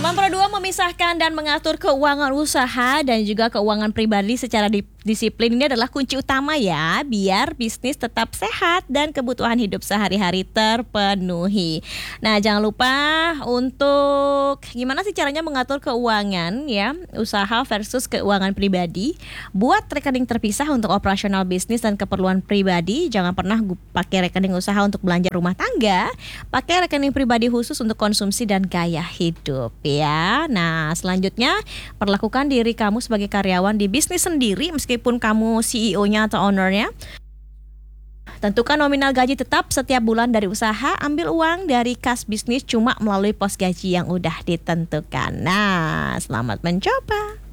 Nomor 2, memisahkan dan mengatur keuangan usaha dan juga keuangan pribadi secara disiplin. Ini adalah kunci utama ya, biar bisnis tetap sehat dan kebutuhan hidup sehari-hari terpenuhi. Nah, jangan lupa untuk gimana sih caranya mengatur keuangan ya, usaha versus keuangan pribadi. Buat rekening terpisah untuk operasional bisnis dan keperluan pribadi. Jangan pernah pakai rekening usaha untuk belanja rumah tangga. Pakai rekening pribadi khusus untuk konsumsi dan gaya hidup ya. Nah, selanjutnya perlakukan diri kamu sebagai karyawan di bisnis sendiri meskipun kamu CEO-nya atau owner-nya. Tentukan nominal gaji tetap setiap bulan dari usaha. Ambil uang dari kas bisnis cuma melalui pos gaji yang udah ditentukan. Nah, selamat mencoba.